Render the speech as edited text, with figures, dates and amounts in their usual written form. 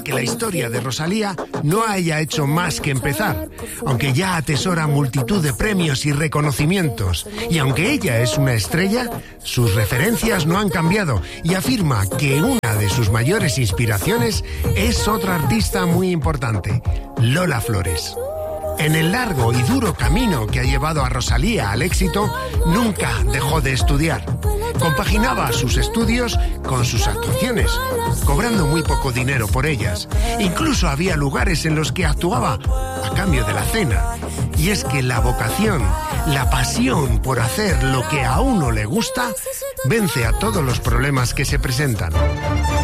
que la historia de Rosalía no haya hecho más que empezar, aunque ya atesora multitud de premios y reconocimientos. Y aunque ella es una estrella, sus referencias no han cambiado y afirma que una de sus mayores inspiraciones es otra artista muy importante, Lola Flores. En el largo y duro camino que ha llevado a Rosalía al éxito, nunca dejó de estudiar. Compaginaba sus estudios con sus actuaciones, cobrando muy poco dinero por ellas. Incluso había lugares en los que actuaba a cambio de la cena. Y es que la vocación, la pasión por hacer lo que a uno le gusta, vence a todos los problemas que se presentan.